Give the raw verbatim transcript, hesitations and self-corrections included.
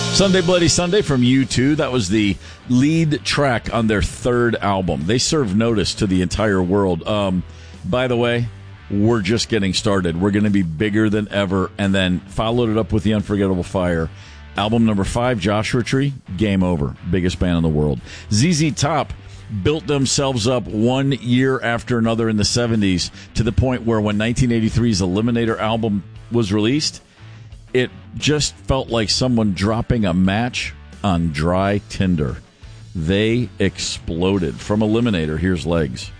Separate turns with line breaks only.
Sunday Bloody Sunday from U two. That was the lead track on their third album. They served notice to the entire world. Um, by the way, we're just getting started. We're going to be bigger than ever. And then followed it up with The Unforgettable Fire. Album number five, Joshua Tree, game over. Biggest band in the world. Z Z Top built themselves up one year after another in the seventies to the point where when nineteen eighty-three's Eliminator album was released, it just felt like someone dropping a match on dry tinder. They exploded. From Eliminator, here's Legs.